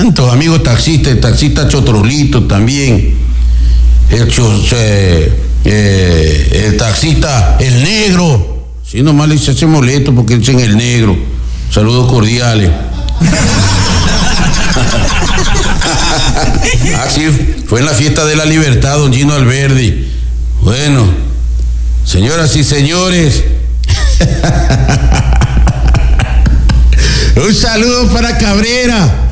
tantos amigos taxistas, el taxista Chotrolito también, el taxista El Negro, si nomás le hice molesto porque dicen El Negro, saludos cordiales. Así fue en la fiesta de la libertad, don Gino Alberdi. Bueno, señoras y señores, un saludo para Cabrera,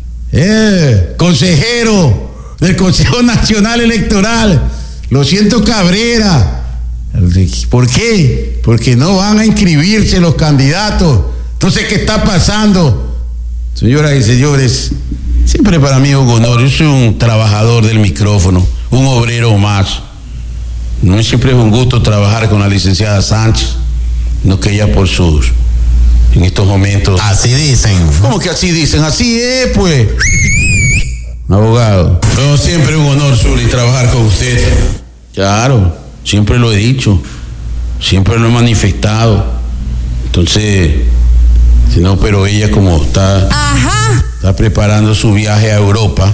consejero del Consejo Nacional Electoral. Lo siento, Cabrera. ¿Por qué? Porque no van a inscribirse los candidatos. Entonces, ¿qué está pasando? Señoras y señores, siempre para mí es un honor. Yo soy un trabajador del micrófono, un obrero más. No siempre es un gusto trabajar con la licenciada Sánchez, no que ella por sus, en estos momentos. Así dicen. ¿Cómo que así dicen? Así es, pues. Abogado, pero siempre es un honor, Zuli, trabajar con usted. Claro, siempre lo he dicho, siempre lo he manifestado. Entonces, si no, pero ella como está preparando su viaje a Europa,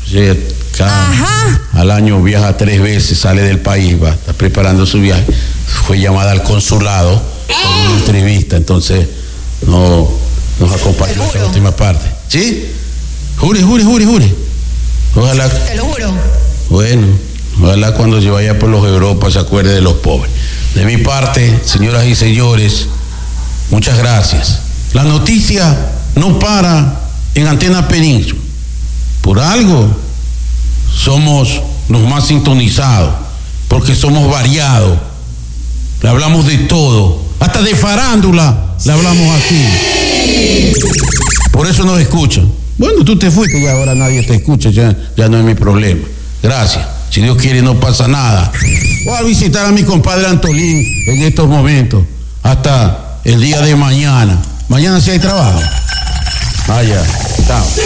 al año viaja 3 veces, sale del país, está preparando su viaje, fue llamada al consulado por una entrevista, entonces no nos acompañó en la última parte. ¿Sí? Jure. Ojalá. Te lo juro. Bueno, ojalá cuando se vaya por los Europas se acuerde de los pobres. De mi parte, señoras y señores, muchas gracias. La noticia no para en Antena Península. Por algo somos los más sintonizados, porque somos variados. Le hablamos de todo, hasta de farándula le hablamos aquí. Por eso nos escuchan. Bueno, tú te fuiste y ahora nadie te escucha, ya no es mi problema. Gracias. Si Dios quiere no pasa nada. Voy a visitar a mi compadre Antolín en estos momentos, hasta el día de mañana. Mañana sí hay trabajo. Vaya, chao.